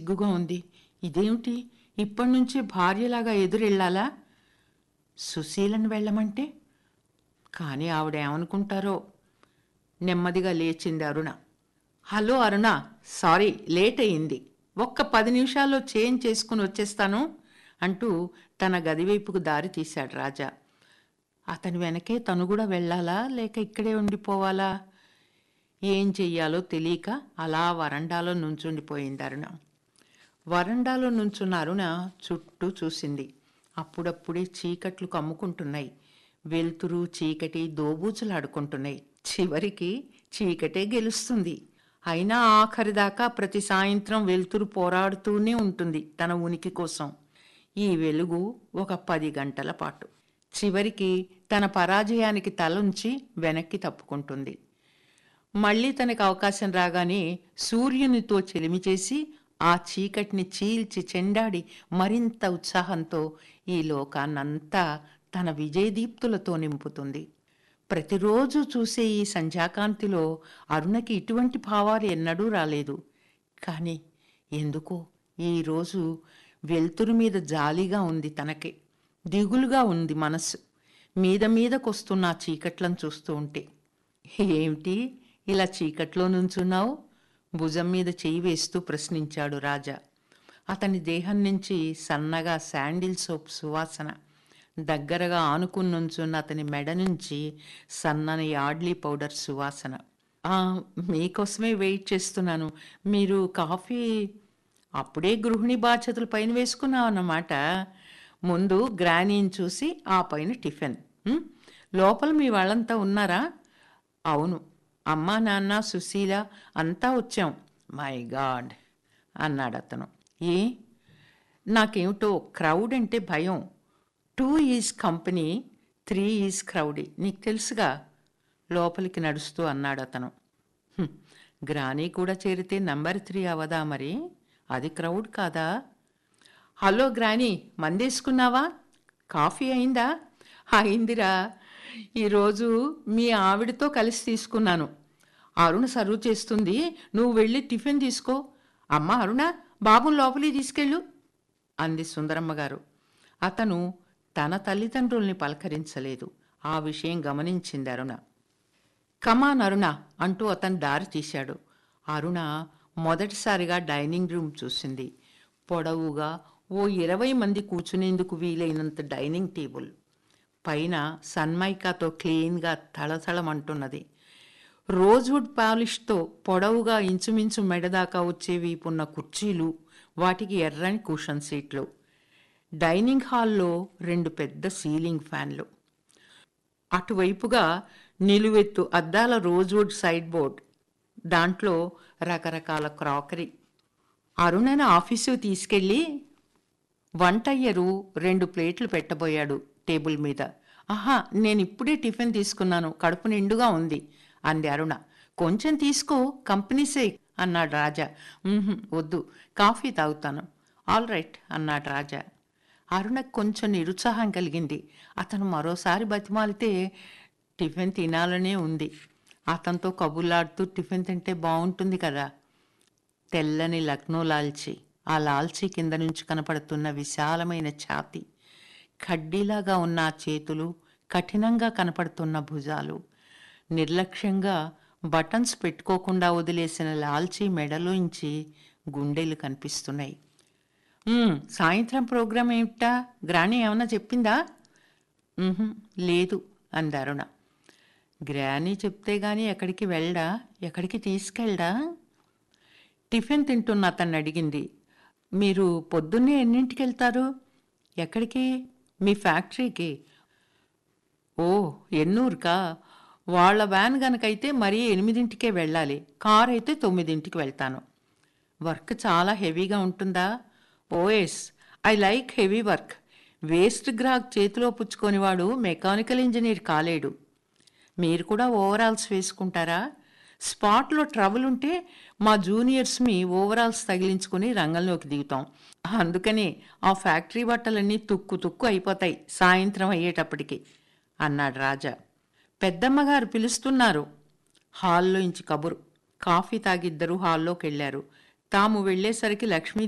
సిగ్గుగా ఉంది. ఇదేమిటి, ఇప్పటినుంచే భార్యలాగా ఎదురెళ్ళాలా? సుశీలను వెళ్ళమంటే? కానీ ఆవిడేమనుకుంటారో? నెమ్మదిగా లేచింది అరుణ. హలో అరుణ, సారీ లేట్ అయింది. ఒక్క 10 నిమిషాల్లో చేంజ్ చేసుకుని వచ్చేస్తాను అంటూ తన గదివైపుకు దారి తీశాడు రాజా. అతని వెనకే తను కూడా వెళ్ళాలా, లేక ఇక్కడే ఉండిపోవాలా? ఏం చెయ్యాలో తెలియక అలా వరండాలో నుంచుండిపోయింది అరుణ. వరండాలో నుంచున్న అరుణ చుట్టూ చూసింది. అప్పుడప్పుడే చీకట్లు కమ్ముకుంటున్నాయి. వెలుతురు చీకటి దోబూచులాడుకుంటున్నాయి. చివరికి చీకటే గెలుస్తుంది. అయినా ఆఖరిదాకా ప్రతి సాయంత్రం వెలుతురు పోరాడుతూనే ఉంటుంది తన ఉనికి కోసం. ఈ వెలుగు ఒక 10 గంటల పాటు. చివరికి తన పరాజయానికి తలుంచి వెనక్కి తప్పుకుంటుంది. మళ్ళీ తనకు అవకాశం రాగానే సూర్యునితో చెలిమి చేసి ఆ చీకటిని చీల్చి చెండాడి మరింత ఉత్సాహంతో ఈ లోకాన్నంతా తన విజయదీప్తులతో నింపుతుంది. ప్రతిరోజు చూసే ఈ సంధ్యాకాంతిలో అరుణకి ఇటువంటి భావాలు ఎన్నడూ రాలేదు. కానీ ఎందుకో ఈరోజు వెలుతురు మీద జాలిగా ఉంది తనకి. దిగులుగా ఉంది మనస్సు. మీద మీదకొస్తున్న ఆ చీకట్లను చూస్తూ ఉంటే. ఏమిటి ఇలా చీకట్లో నుంచున్నావు? భుజం మీద చెయ్యి వేస్తూ ప్రశ్నించాడు రాజా. అతని దేహం నుంచి సన్నగా శాండిల్ సోప్ సువాసన, దగ్గరగా ఆనుకుని నుంచున్న అతని మెడ నుంచి సన్నని యార్డ్లీ పౌడర్ సువాసన. మీకోసమే వెయిట్ చేస్తున్నాను. మీరు కాఫీ? అప్పుడే గృహిణి బాధ్యతలు పైన వేసుకున్నావు అన్నమాట. ముందు గ్రానీని చూసి ఆ పైన టిఫిన్. లోపల మీ వాళ్ళంతా ఉన్నారా? అవును, అమ్మా నాన్న సుశీల అంతా వచ్చాం. మై గాడ్ అన్నాడు అతను. ఏ? నాకేమిటో క్రౌడ్ అంటే భయం. 2 ఈజ్ కంపెనీ, 3 ఈజ్ క్రౌడీ, నీకు తెలుసుగా లోపలికి నడుస్తూ అన్నాడు అతను. గ్రానీ కూడా చేరితే నంబర్ 3 అవదా మరి? అది క్రౌడ్ కాదా? Hello granny, మందేసుకున్నావా? కాఫీ అయిందా? అయిందిరా, ఈరోజు మీ ఆవిడతో కలిసి తీసుకున్నాను. అరుణ సర్వ్ చేస్తుంది, నువ్వు వెళ్ళి టిఫిన్ తీసుకో. అమ్మ అరుణ, బాబుని లోపలికి తీసుకెళ్ళు అంది సుందరమ్మ గారు. అతను తన తల్లిదండ్రుల్ని పలకరించలేదు. ఆ విషయం గమనించింది అరుణ. కమాన్ అరుణ అంటూ అతను దారి తీశాడు. అరుణ మొదటిసారిగా డైనింగ్ రూమ్ చూసింది. పొడవుగా ఓ 20 మంది కూర్చునేందుకు వీలైనంత డైనింగ్ టేబుల్. పైన సన్మైకాతో క్లీన్గా తళతళమంటున్నది. రోజ్వుడ్ పాలిష్తో పొడవుగా ఇంచుమించు మెడదాకా వచ్చే వీపున్న కుర్చీలు, వాటికి ఎర్రని కుషన్ సీట్లు. డైనింగ్ హాల్లో 2 పెద్ద సీలింగ్ ఫ్యాన్లు. అటువైపుగా నిలువెత్తు అద్దాల రోజ్వుడ్ సైడ్ బోర్డ్, దాంట్లో రకరకాల క్రాకరీ. అరుణను ఆఫీసుకు తీసుకెళ్ళి వంటయ్యరు 2 ప్లేట్లు పెట్టబోయాడు టేబుల్ మీద. నేనిప్పుడే టిఫిన్ తీసుకున్నాను, కడుపు నిండుగా ఉంది అంది అరుణ. కొంచెం తీసుకో, కంపెనీసే అన్నాడు రాజా. వద్దు, కాఫీ తాగుతాను. ఆల్ రైట్ అన్నాడు రాజా. అరుణకు కొంచెం నిరుత్సాహం కలిగింది. అతను మరోసారి బతిమాలితే టిఫిన్ తినాలనే ఉంది. అతనితో కబుర్లాడుతూ టిఫిన్ తింటే బాగుంటుంది కదా. తెల్లని లక్నో లాల్చీ, ఆ లాల్చీ కింద నుంచి కనపడుతున్న విశాలమైన ఛాతీ, కడ్డీలాగా ఉన్న ఆ చేతులు, కఠినంగా కనపడుతున్న భుజాలు, నిర్లక్ష్యంగా బటన్స్ పెట్టుకోకుండా వదిలేసిన లాల్చీ మెడలోంచి గుండెలు కనిపిస్తున్నాయి. సాయంత్రం ప్రోగ్రాం ఏమిటా? గ్రానీ ఏమన్నా చెప్పిందా? లేదు అంది అరుణ. గ్రానీ చెప్తే గానీ ఎక్కడికి వెళ్ళడా? ఎక్కడికి తీసుకెళ్ళడా? టిఫిన్ తింటున్న అతన్ని అడిగింది. మీరు పొద్దున్నే ఎన్నింటికి వెళ్తారు? ఎక్కడికి? మీ ఫ్యాక్టరీకి. ఓ, ఎన్నూరుకా? వాళ్ళ వ్యాన్ గనకైతే మరీ 8ంటికే వెళ్ళాలి. కార్ అయితే 9ంటికి వెళ్తాను. వర్క్ చాలా హెవీగా ఉంటుందా? OS, I like heavy work. Waste Grahak చేతిలో పుచ్చుకొనివాడు మెకానికల్ ఇంజనీర్ కాలేడు. మీరు కూడా ఓవరాల్స్ వేసుకుంటారా? స్పాట్లో ట్రబుల్ ఉంటే మా జూనియర్స్ మీ ఓవరాల్స్ తగిలించుకుని రంగంలోకి దిగుతాం. అందుకనే ఆ ఫ్యాక్టరీ బట్టలన్నీ తుక్కు తుక్కు అయిపోతాయి సాయంత్రం అయ్యేటప్పటికి అన్నాడు రాజా. పెద్దమ్మగారు పిలుస్తున్నారు. హాల్లోంచి కబురు. కాఫీ తాగిద్దరూ హాల్లోకి వెళ్ళారు. తాము వెళ్లేసరికి లక్ష్మీ